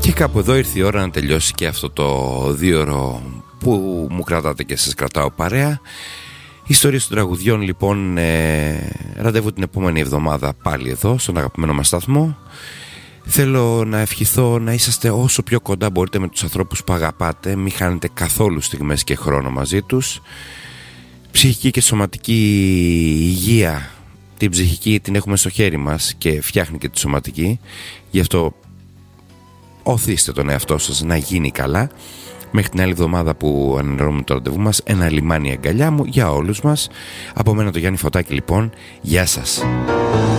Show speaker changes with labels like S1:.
S1: Και κάπου εδώ ήρθε η ώρα να τελειώσει και αυτό το 2ωρο που μου κρατάτε και σας κρατάω παρέα. Ιστορίες των τραγουδιών λοιπόν, ραντεβού την επόμενη εβδομάδα πάλι εδώ στον αγαπημένο μας σταθμό. Θέλω να ευχηθώ να είσαστε όσο πιο κοντά μπορείτε με τους ανθρώπους που αγαπάτε. Μην χάνετε καθόλου στιγμές και χρόνο μαζί τους. Ψυχική και σωματική υγεία, την ψυχική την έχουμε στο χέρι μας και φτιάχνει και τη σωματική. Γι' αυτό οθήστε τον εαυτό σας να γίνει καλά. Μέχρι την άλλη εβδομάδα που ανανεώνουμε το ραντεβού μας, ένα λιμάνι αγκαλιά μου για όλους μας. Από μένα το Γιάννη Φωτάκη λοιπόν, γεια σας.